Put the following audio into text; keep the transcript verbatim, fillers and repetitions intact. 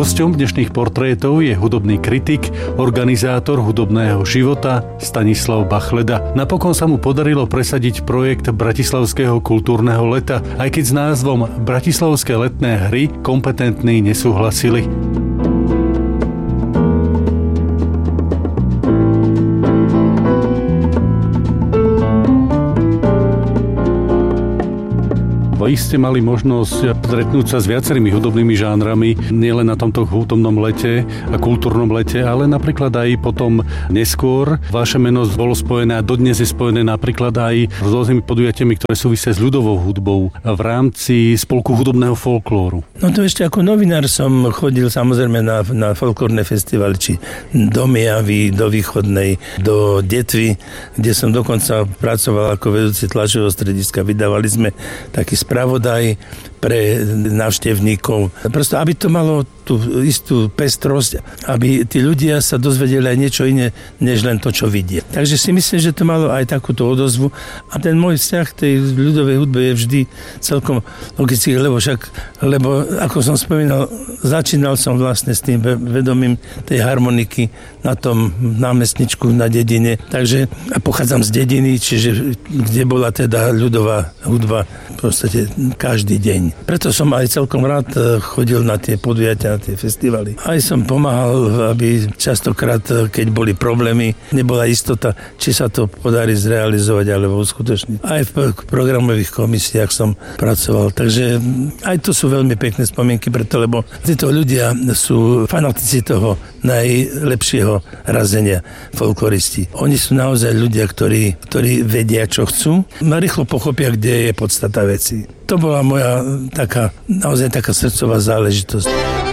Hosťom dnešných portrétov je hudobný kritik, organizátor hudobného života Stanislav Bachleda. Napokon sa mu podarilo presadiť projekt Bratislavského kultúrneho leta, aj keď s názvom Bratislavské letné hry kompetentní nesúhlasili. Vy ste mali možnosť stretnúť sa s viacerými hudobnými žánrami, nielen na tomto hudobnom lete a kultúrnom lete, ale napríklad aj potom neskôr. Vaše meno bolo spojené a dodnes je spojené napríklad aj s rôznymi podujatiami, ktoré súvisia s ľudovou hudbou v rámci spolku hudobného folklóru. No to ešte ako novinár som chodil samozrejme na, na folklórne festivaly, či do Mijavy, do Východnej, do Detvy, kde som dokonca pracoval ako vedúci tlačového strediska. Vydávali sme taký spravodaj pre návštevníkov. Prosto, aby to malo tú istú pestrosť, aby tí ľudia sa dozvedeli aj niečo iné, než len to, čo vidia. Takže si myslím, že to malo aj takúto odozvu a ten môj vzťah tej ľudovej hudbe je vždy celkom logický, lebo však, lebo ako som spomínal, začínal som vlastne s tým vedomím tej harmoniky na tom námestničku na dedine, takže a pochádzam z dediny, čiže kde bola teda ľudová hudba v podstate každý deň. Preto som aj celkom rád chodil na tie podujatia, na tie festivaly. Aj som pomáhal, aby častokrát, keď boli problémy, nebola istota, či sa to podarí zrealizovať alebo uskutočniť. Aj v programových komisiách som pracoval. Takže aj to sú veľmi pekné spomienky, preto, lebo títo ľudia sú fanatici toho najlepšieho razenia, folkloristi. Oni sú naozaj ľudia, ktorí, ktorí vedia, čo chcú. Rýchlo pochopia, kde je podstata veci. To bola moja taká, naozaj taká srdcová záležitosť.